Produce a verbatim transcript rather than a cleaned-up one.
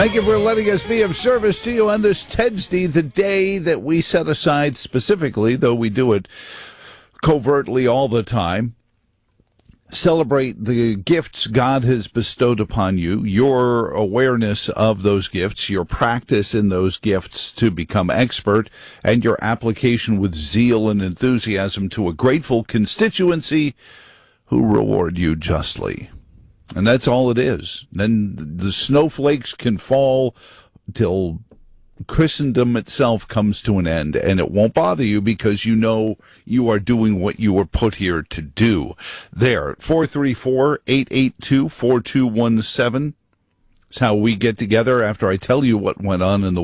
Thank you for letting us be of service to you on this Tedsday, the day that we set aside specifically, though we do it covertly all the time. Celebrate the gifts God has bestowed upon you, your awareness of those gifts, your practice in those gifts to become expert, and your application with zeal and enthusiasm to a grateful constituency who reward you justly. And that's all it is. Then the snowflakes can fall till Christendom itself comes to an end, and it won't bother you because you know you are doing what you were put here to do. There, four three four, eight eight two, four two one seven is how we get together after I tell you what went on in the